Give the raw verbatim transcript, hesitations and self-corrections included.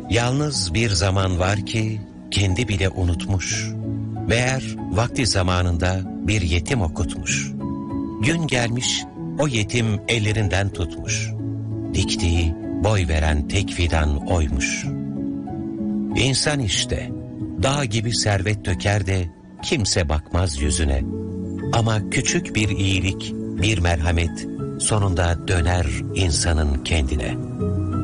Yalnız bir zaman var ki kendi bile unutmuş. Meğer vakti zamanında bir yetim okutmuş. Gün gelmiş o yetim ellerinden tutmuş. Diktiği boy veren tek fidan oymuş. İnsan işte dağ gibi servet döker de kimse bakmaz yüzüne. Ama küçük bir iyilik, bir merhamet sonunda döner insanın kendine.